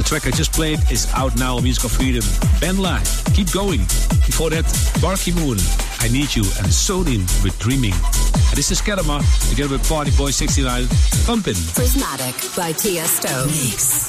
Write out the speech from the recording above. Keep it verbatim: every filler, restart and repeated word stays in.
track I just played is out now on Musical Freedom. Ben Live, Keep Going. Before that, Barky Moon, I Need You, and Sonin with Dreaming. And this is Kedama, together with Party Boy sixty-nine, Pumpin'. Prismatic by Tiesto. Mix.